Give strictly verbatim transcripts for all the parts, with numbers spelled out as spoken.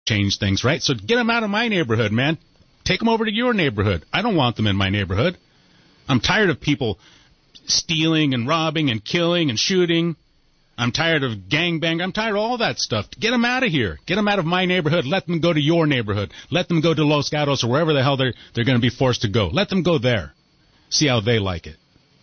change things, right? So get them out of my neighborhood, man. Take them over to your neighborhood. I don't want them in my neighborhood. I'm tired of people stealing and robbing and killing and shooting. I'm tired of gangbang. I'm tired of all that stuff. Get them out of here. Get them out of my neighborhood. Let them go to your neighborhood. Let them go to Los Gatos or wherever the hell they're, they're going to be forced to go. Let them go there. See how they like it.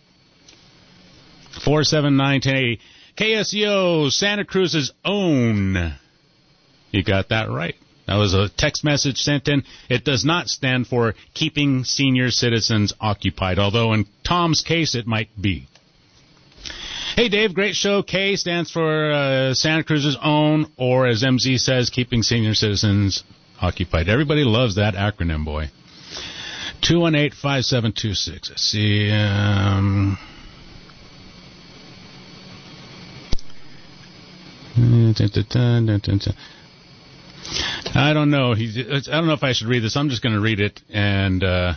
four seven nine, one oh eight oh. K S E O, Santa Cruz's own. You got that right. That was a text message sent in. It does not stand for keeping senior citizens occupied, although in Tom's case it might be. Hey, Dave, great show. K stands for uh, Santa Cruz's own, or as M Z says, keeping senior citizens occupied. Everybody loves that acronym, boy. two one eight, five seven two six. Let's see. Um... I don't know. He, I don't know if I should read this. I'm just going to read it, and uh,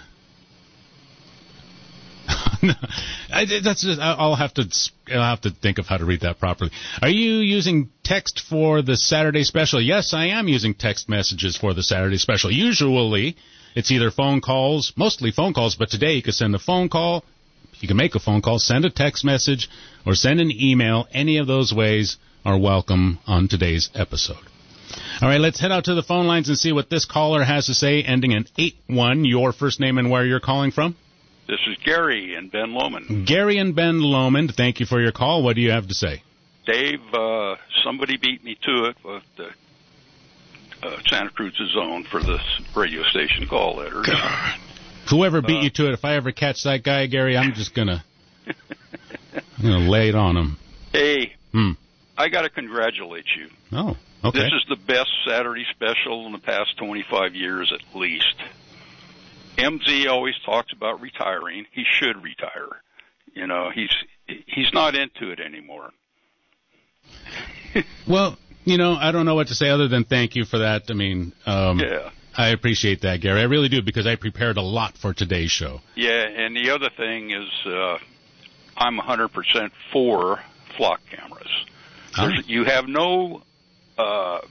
I, that's just, I'll have to. I'll have to think of how to read that properly. Are you using text for the Saturday special? Yes, I am using text messages for the Saturday special. Usually, it's either phone calls, mostly phone calls, but today you can send a phone call. You can make a phone call, send a text message, or send an email. Any of those ways are welcome on today's episode. All right, let's head out to the phone lines and see what this caller has to say, ending in eight one. Your first name and where you're calling from? This is Gary in Ben Lomond. Gary in Ben Lomond, thank you for your call. What do you have to say? Dave, uh, somebody beat me to it with the uh, Santa Cruz's own for this radio station call letter. God. Whoever beat uh, you to it, if I ever catch that guy, Gary, I'm just going to I'm gonna lay it on him. Hey, hmm. I got to congratulate you. Oh, okay. This is the best Saturday special in the past twenty-five years at least. M Z always talks about retiring. He should retire. You know, he's he's not into it anymore. Well, you know, I don't know what to say other than thank you for that. I mean, um, yeah. I appreciate that, Gary. I really do, because I prepared a lot for today's show. Yeah, and the other thing is uh, I'm one hundred percent for flock cameras. Huh? You have no uh,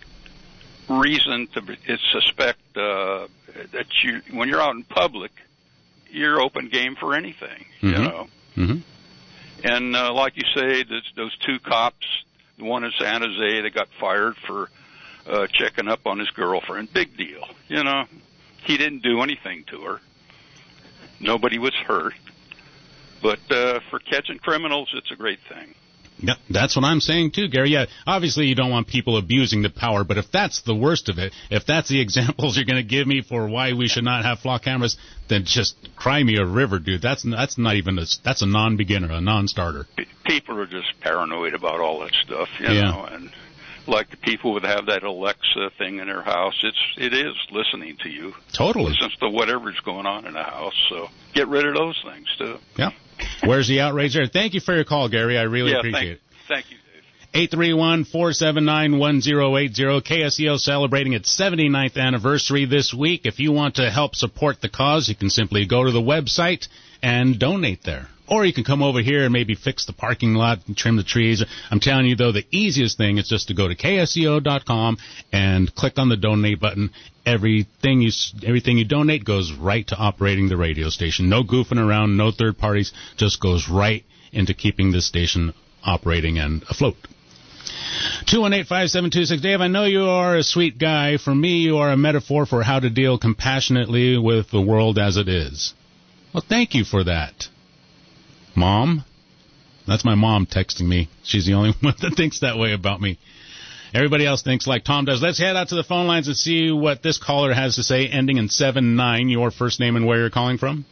reason to suspect uh, that you, when you're out in public, you're open game for anything, mm-hmm. you know. Mm-hmm. And uh, like you say, those, those two cops, the one in San Jose that got fired for uh, checking up on his girlfriend, big deal, you know. He didn't do anything to her. Nobody was hurt. But uh, for catching criminals, it's a great thing. Yeah, that's what I'm saying, too, Gary. Yeah, obviously you don't want people abusing the power, but if that's the worst of it, if that's the examples you're going to give me for why we should not have flock cameras, then just cry me a river, dude. That's that's not even a, that's a non-beginner, a non-starter. People are just paranoid about all that stuff, you yeah. know, and like the people would have that Alexa thing in their house, it's it is listening to you. Totally. Listens to whatever's going on in the house, so get rid of those things, too. Yeah. Where's the outrage there? Thank you for your call, Gary. I really yeah, appreciate thank, it. Thank you, Dave. eight three one, four seven nine, one zero eight zero. K S E O celebrating its seventy-ninth anniversary this week. If you want to help support the cause, you can simply go to the website and donate there. Or you can come over here and maybe fix the parking lot and trim the trees. I'm telling you, though, the easiest thing is just to go to K S E O dot com and click on the donate button. Everything you everything you donate goes right to operating the radio station. No goofing around, no third parties, just goes right into keeping this station operating and afloat. two one eight, five seven two six. Dave, I know you are a sweet guy. For me, you are a metaphor for how to deal compassionately with the world as it is. Well, thank you for that. Mom? That's my mom texting me. She's the only one that thinks that way about me. Everybody else thinks like Tom does. Let's head out to the phone lines and see what this caller has to say, ending in seven nine. Your first name and where you're calling from?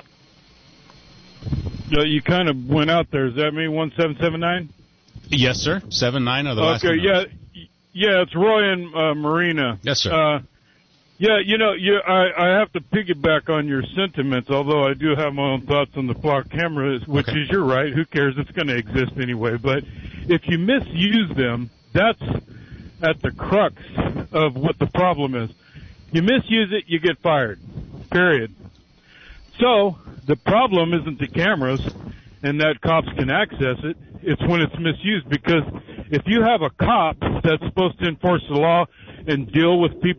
Yeah, you kind of went out there. Is that me, one seven seven nine? Yes, sir. seven nine are the last Okay, yeah. numbers. Yeah, it's Roy and uh, Marina. Yes, sir. Uh, yeah, you know, you, I, I have to piggyback on your sentiments, although I do have my own thoughts on the flock cameras, which Okay. is, you're right, who cares? It's going to exist anyway. But if you misuse them, that's at the crux of what the problem is. You misuse it, you get fired, period. So the problem isn't the cameras and that cops can access it. It's when it's misused, because if you have a cop that's supposed to enforce the law and deal with people